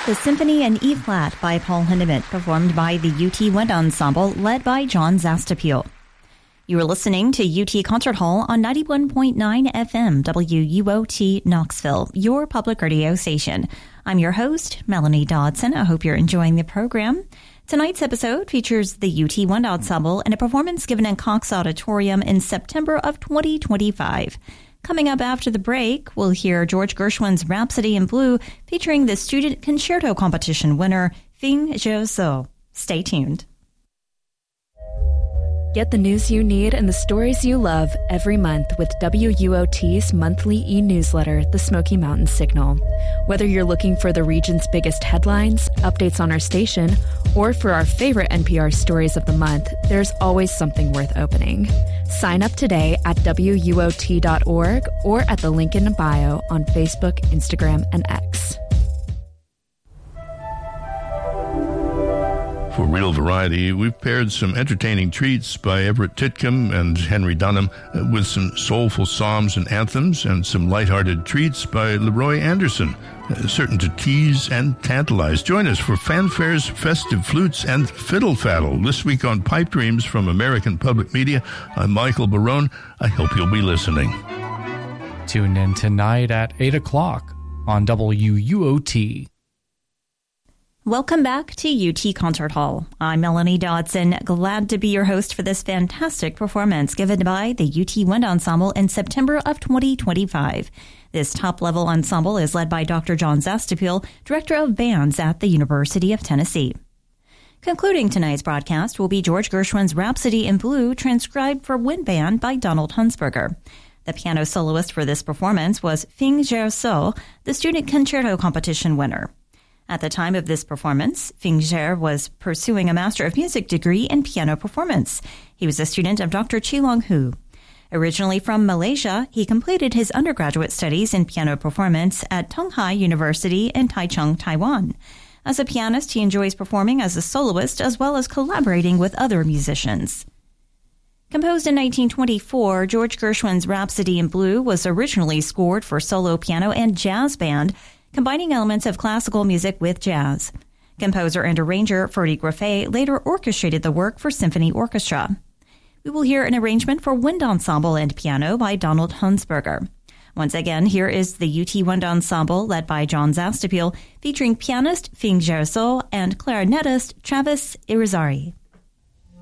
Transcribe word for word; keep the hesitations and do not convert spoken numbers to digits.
The Symphony in E-flat by Paul Hindemith, performed by the U T Wind Ensemble, led by John Zastapil. You are listening to U T Concert Hall on ninety-one point nine F M, W U O T Knoxville, your public radio station. I'm your host, Melanie Dodson. I hope you're enjoying the program. Tonight's episode features the U T Wind Ensemble and a performance given in Cox Auditorium in September of twenty twenty-five. Coming up after the break, we'll hear George Gershwin's Rhapsody in Blue featuring the Student Concerto Competition winner, Feng Zhou. Stay tuned. Get the news you need and the stories you love every month with W U O T's monthly e-newsletter, The Smoky Mountain Signal. Whether you're looking for the region's biggest headlines, updates on our station, or for our favorite N P R stories of the month, there's always something worth opening. Sign up today at W U O T dot org or at the link in the bio on Facebook, Instagram, and X. For Real Variety, we've paired some entertaining treats by Everett Titcomb and Henry Dunham with some soulful psalms and anthems and some lighthearted treats by Leroy Anderson, certain to tease and tantalize. Join us for fanfares, festive flutes, and fiddle faddle this week on Pipe Dreams from American Public Media. I'm Michael Barone. I hope you'll be listening. Tune in tonight at eight o'clock on W U O T. Welcome back to U T Concert Hall. I'm Melanie Dodson, glad to be your host for this fantastic performance given by the U T Wind Ensemble in September of twenty twenty-five. This top-level ensemble is led by Doctor John Zastapil, Director of Bands at the University of Tennessee. Concluding tonight's broadcast will be George Gershwin's Rhapsody in Blue, transcribed for wind band by Donald Hunsberger. The piano soloist for this performance was Feng Zhou, the Student Concerto Competition winner. At the time of this performance, Feng Zhou was pursuing a Master of Music degree in piano performance. He was a student of Doctor Chilong Hu. Originally from Malaysia, he completed his undergraduate studies in piano performance at Tonghai University in Taichung, Taiwan. As a pianist, he enjoys performing as a soloist as well as collaborating with other musicians. Composed in nineteen twenty-four, George Gershwin's Rhapsody in Blue was originally scored for solo piano and jazz band, combining elements of classical music with jazz. Composer and arranger Ferdy Greffé later orchestrated the work for symphony orchestra. We will hear an arrangement for wind ensemble and piano by Donald Hunsberger. Once again, here is the U T Wind Ensemble led by John Zastapil, featuring pianist Feng Zhou and clarinetist Travis Irizarry.